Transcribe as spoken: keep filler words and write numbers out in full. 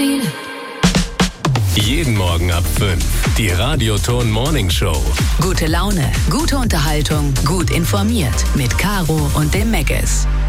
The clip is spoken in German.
mine. Jeden Morgen ab fünf. Die Radioton Morning Show. Gute Laune, gute Unterhaltung, gut informiert. Mit Caro und dem Megas.